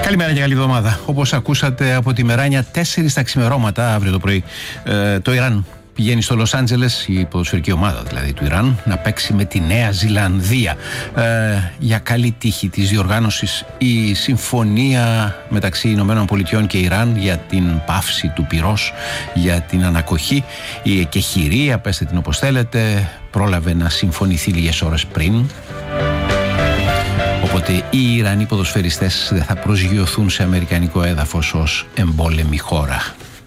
Καλημέρα και καλή εβδομάδα. Όπως ακούσατε από τη Μεράνια, 4 τα ξημερώματα αύριο το πρωί, το Ιράν πηγαίνει στο Λος Άντζελες, η ποδοσφαιρική ομάδα δηλαδή του Ιράν, να παίξει με τη Νέα Ζηλανδία. Για καλή τύχη της διοργάνωσης, η συμφωνία μεταξύ Ηνωμένων Πολιτειών και Ιράν για την πάυση του πυρός, για την ανακοχή, η εκεχηρία, πέστε την όπως θέλετε, πρόλαβε να συμφωνηθεί λίγες ώρες πριν. Οπότε οι Ιρανοί ποδοσφαιριστές δεν θα προσγειωθούν σε αμερικανικό έδαφος ως εμπόλεμη χώρα.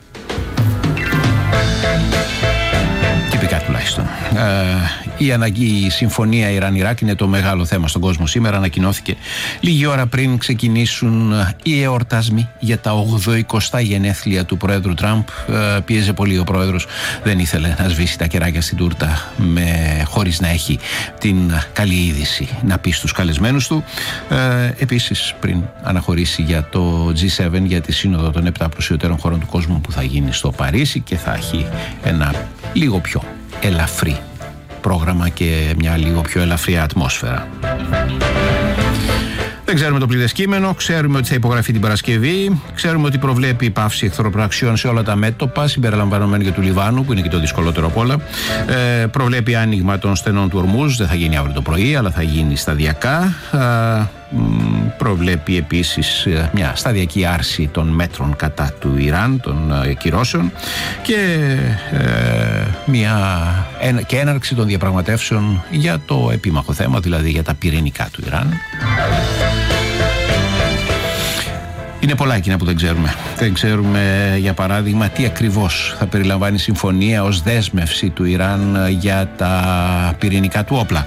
Τυπικά τουλάχιστον. Η αναγκή συμφωνία Ιράν-Ιράκ είναι το μεγάλο θέμα στον κόσμο σήμερα. Ανακοινώθηκε λίγη ώρα πριν ξεκινήσουν οι εορτασμοί για τα 80 γενέθλια του Πρόεδρου Τραμπ. Πίεζε πολύ ο Πρόεδρος, δεν ήθελε να σβήσει τα κεράκια στην τούρτα χωρίς να έχει την καλή είδηση να πει στους καλεσμένους του. Επίσης, πριν αναχωρήσει για το G7, για τη Σύνοδο των 7 πλουσιότερων χωρών του κόσμου που θα γίνει στο Παρίσι και θα έχει ένα λίγο πιο ελαφρύ πρόγραμμα και μια λίγο πιο ελαφριά ατμόσφαιρα. Δεν ξέρουμε το πλήρες κείμενο, ξέρουμε ότι θα υπογραφεί την Παρασκευή, ξέρουμε ότι προβλέπει πάυση εχθροπραξιών σε όλα τα μέτωπα, συμπεριλαμβανομένου και του Λιβάνου, που είναι και το δυσκολότερο απ' όλα. Προβλέπει άνοιγμα των στενών του Ορμούζ, δεν θα γίνει αύριο το πρωί, αλλά θα γίνει σταδιακά. Προβλέπει επίσης μια σταδιακή άρση των μέτρων κατά του Ιράν, των κυρώσεων και έναρξη των διαπραγματεύσεων για το επίμαχο θέμα, δηλαδή για τα πυρηνικά του Ιράν. Είναι πολλά εκείνα που δεν ξέρουμε. Δεν ξέρουμε, για παράδειγμα, τι ακριβώς θα περιλαμβάνει η συμφωνία ως δέσμευση του Ιράν για τα πυρηνικά του όπλα.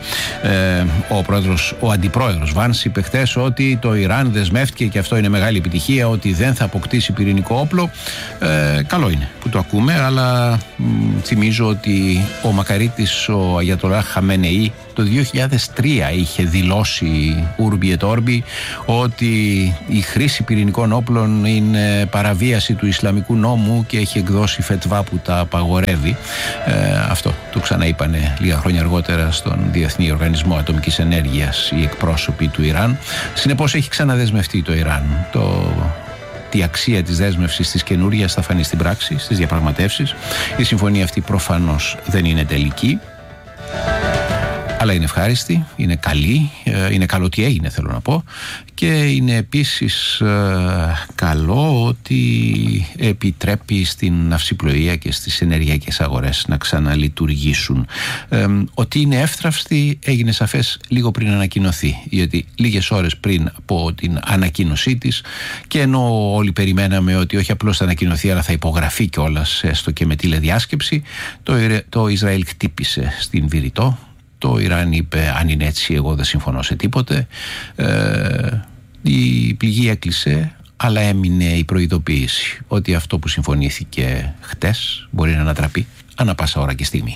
Ο αντιπρόεδρος Βάνς είπε χθες ότι το Ιράν δεσμεύτηκε, και αυτό είναι μεγάλη επιτυχία, ότι δεν θα αποκτήσει πυρηνικό όπλο. Καλό είναι που το ακούμε, αλλά θυμίζω ότι ο μακαρίτης, ο Αγιατολάχ Χαμενεή, το 2003 είχε δηλώσει Urbi et Orbi ότι η χρήση πυρηνικών όπλων είναι παραβίαση του Ισλαμικού νόμου και έχει εκδώσει φετβά που τα απαγορεύει. Αυτό το ξαναείπανε λίγα χρόνια αργότερα στον Διεθνή Οργανισμό Ατομικής Ενέργειας οι εκπρόσωποι του Ιράν. Συνεπώς έχει ξαναδεσμευτεί το Ιράν. Η αξία της δέσμευσης της καινούργιας θα φανεί στην πράξη, στις διαπραγματεύσεις. Η συμφωνία αυτή προφανώς δεν είναι τελική, αλλά είναι ευχάριστη, είναι καλή, είναι καλό ότι έγινε, θέλω να πω, και είναι επίσης καλό ότι επιτρέπει στην ναυσιπλοεία και στις ενεργειακές αγορές να ξαναλειτουργήσουν. Ότι είναι εύθραυστη έγινε σαφές λίγο πριν ανακοινωθεί, γιατί λίγες ώρες πριν από την ανακοίνωσή της, και ενώ όλοι περιμέναμε ότι όχι απλώς θα ανακοινωθεί αλλά θα υπογραφεί κιόλας, έστω και με τηλεδιάσκεψη, το Ισραήλ χτύπησε στην Βηρητό. Το Ιράν είπε, αν είναι έτσι εγώ δεν συμφωνώ σε τίποτε. Η πληγή έκλεισε, αλλά έμεινε η προειδοποίηση ότι αυτό που συμφωνήθηκε χτες μπορεί να ανατραπεί ανά πάσα ώρα και στιγμή.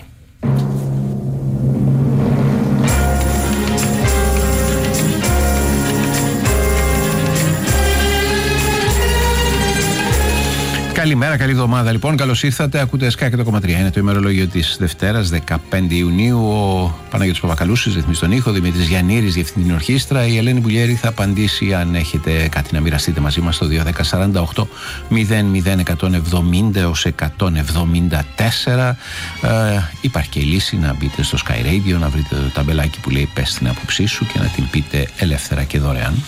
Καλημέρα, καλή εβδομάδα λοιπόν. Καλώς ήρθατε. Ακούτε ΣΚΑ και το 100,3. Είναι το ημερολόγιο της Δευτέρας, 15 Ιουνίου. Ο Παναγιώτης Παπακαλούσης ρυθμίζει τον ήχο, Δημήτρης Γιαννήρης διευθύνει την ορχήστρα. Η Ελένη Μπουλιέρη θα απαντήσει αν έχετε κάτι να μοιραστείτε μαζί μας στο 210 48 00 170 έως 174. Υπάρχει και η λύση να μπείτε στο Sky Radio, να βρείτε το ταμπελάκι που λέει πες την άποψή σου και να την πείτε ελεύθερα και δωρεάν.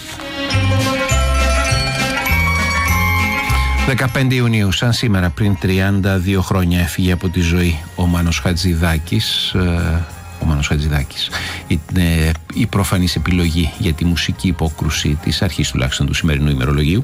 15 Ιουνίου, σαν σήμερα πριν 32 χρόνια, έφυγε από τη ζωή ο Μάνος Χατζηδάκης. Ο Μάνος Χατζηδάκης είναι η προφανής επιλογή για τη μουσική υπόκρουση της αρχής τουλάχιστον του σημερινού ημερολογίου.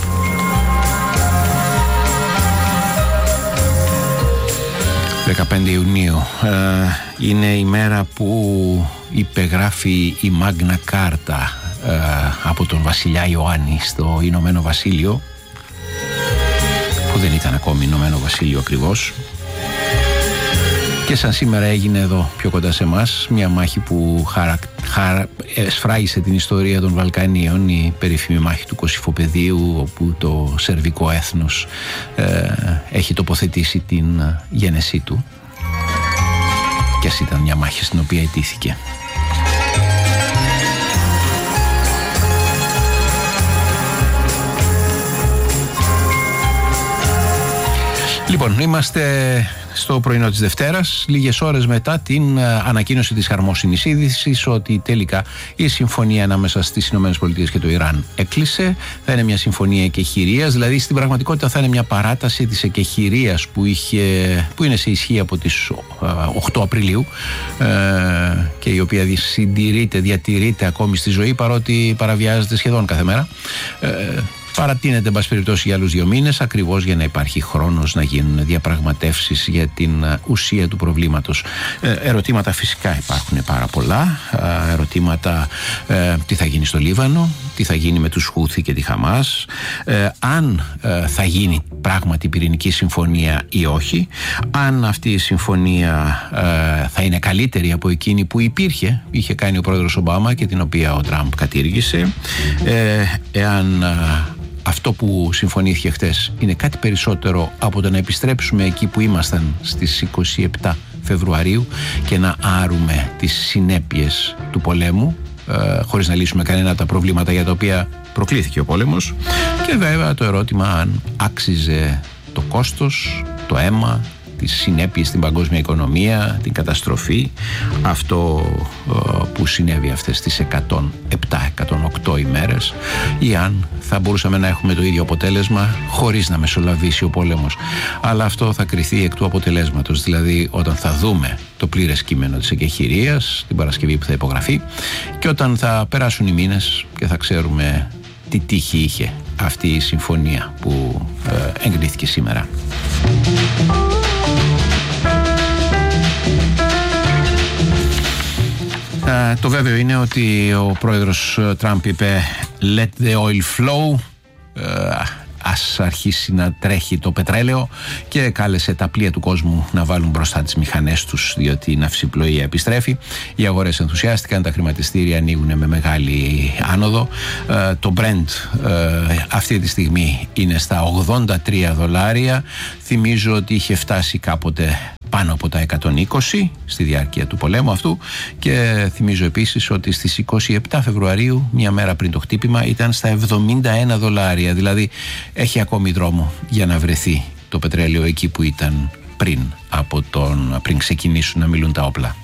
...15 Ιουνίου είναι η μέρα που υπεγράφει η Μάγνα Κάρτα από τον βασιλιά Ιωάννη στο Ηνωμένο Βασίλειο, που δεν ήταν ακόμη Ηνωμένο Βασίλειο ακριβώς. Και σαν σήμερα έγινε εδώ πιο κοντά σε εμάς μια μάχη που σφράγισε την ιστορία των Βαλκανίων, η περίφημη μάχη του Κωσυφοπεδίου, όπου το σερβικό έθνος έχει τοποθετήσει την γένεσή του, και ας ήταν μια μάχη στην οποία ιτήθηκε. Λοιπόν, είμαστε στο πρωινό της Δευτέρας, λίγες ώρες μετά την ανακοίνωση της χαρμόσυνης είδησης ότι τελικά η συμφωνία ανάμεσα στις ΗΠΑ και το Ιράν έκλεισε. Θα είναι μια συμφωνία εκεχηρίας, δηλαδή στην πραγματικότητα θα είναι μια παράταση της εκεχηρίας που είναι σε ισχύ από τις 8 Απριλίου και η οποία διατηρείται ακόμη στη ζωή, παρότι παραβιάζεται σχεδόν κάθε μέρα. Παρατείνεται, εν πάση περιπτώσει, για άλλους 2 μήνες, ακριβώς για να υπάρχει χρόνος να γίνουν διαπραγματεύσεις για την ουσία του προβλήματος. Ερωτήματα φυσικά υπάρχουν πάρα πολλά. Ερωτήματα τι θα γίνει στο Λίβανο, τι θα γίνει με τους Χούθι και τη Χαμάς, αν θα γίνει πράγματι πυρηνική συμφωνία ή όχι, αν αυτή η συμφωνία θα είναι καλύτερη από εκείνη που είχε κάνει ο πρόεδρος Ομπάμα και την οποία ο Τραμπ κατήργησε, εάν αυτό που συμφωνήθηκε χτες είναι κάτι περισσότερο από το να επιστρέψουμε εκεί που ήμασταν στις 27 Φεβρουαρίου και να άρουμε τις συνέπειες του πολέμου χωρίς να λύσουμε κανένα από τα προβλήματα για τα οποία προκλήθηκε ο πόλεμος, και βέβαια το ερώτημα αν άξιζε το κόστος, το αίμα, τις συνέπειες στην παγκόσμια οικονομία, την καταστροφή, αυτό που συνέβη αυτές τις 107-108 ημέρες, ή αν θα μπορούσαμε να έχουμε το ίδιο αποτέλεσμα χωρίς να μεσολαβήσει ο πόλεμος. Αλλά αυτό θα κριθεί εκ του αποτελέσματος, δηλαδή όταν θα δούμε το πλήρες κείμενο της εκεχηρίας την Παρασκευή που θα υπογραφεί και όταν θα περάσουν οι μήνες και θα ξέρουμε τι τύχη είχε αυτή η συμφωνία που εγκρίθηκε σήμερα. Το βέβαιο είναι ότι ο πρόεδρος Τραμπ είπε «Let the oil flow», ας αρχίσει να τρέχει το πετρέλαιο, και κάλεσε τα πλοία του κόσμου να βάλουν μπροστά τις μηχανές τους, διότι η ναυσιπλοεία επιστρέφει. Οι αγορές ενθουσιάστηκαν, τα χρηματιστήρια ανοίγουν με μεγάλη άνοδο. Το Brent αυτή τη στιγμή είναι στα $83. Θυμίζω ότι είχε φτάσει κάποτε πάνω από τα 120 στη διάρκεια του πολέμου αυτού, και θυμίζω επίσης ότι στις 27 Φεβρουαρίου, μια μέρα πριν το χτύπημα, ήταν στα $71. Δηλαδή έχει ακόμη δρόμο για να βρεθεί το πετρέλαιο εκεί που ήταν πριν ξεκινήσουν να μιλούν τα όπλα.